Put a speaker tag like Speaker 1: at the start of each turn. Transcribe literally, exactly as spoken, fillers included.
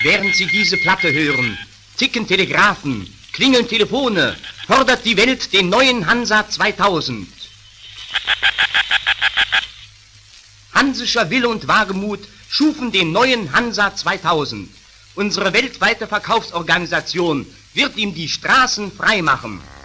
Speaker 1: Während Sie diese Platte hören, ticken Telegraphen, klingeln Telefone, fordert die Welt den neuen Hansa zweitausend. Hansischer Wille und Wagemut schufen den neuen Hansa zweitausend. Unsere weltweite Verkaufsorganisation wird ihm die Straßen freimachen.